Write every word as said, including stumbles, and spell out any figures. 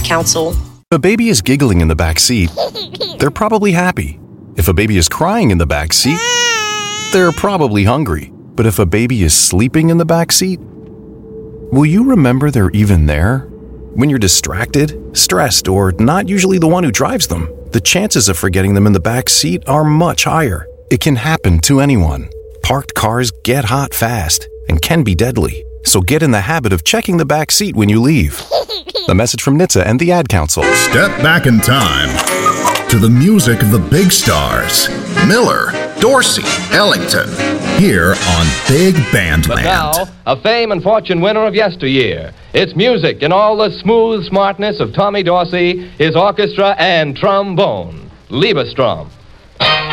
Council. If a baby is giggling in the back seat, they're probably happy. If a baby is crying in the back seat, they're probably hungry. But if a baby is sleeping in the back seat, will you remember they're even there? When you're distracted, stressed, or not usually the one who drives them, the chances of forgetting them in the back seat are much higher. It can happen to anyone. Parked cars get hot fast and can be deadly. So get in the habit of checking the back seat when you leave. A message from N H T S A and the Ad Council. Step back in time to the music of the big stars. Miller, Dorsey, Ellington, here on Big Band But Land. now, a fame and fortune winner of yesteryear. It's music in all the smooth smartness of Tommy Dorsey, his orchestra, and trombone. Liebestrom.